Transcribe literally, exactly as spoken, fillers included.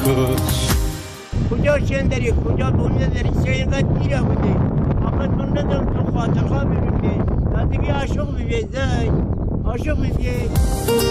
کجا شندری کجا دنیا داری چه اینقدر دیره بودی اما تو ندم تو خاطرها ببینی تا دیگه عاشق ببینی عاشق ببینی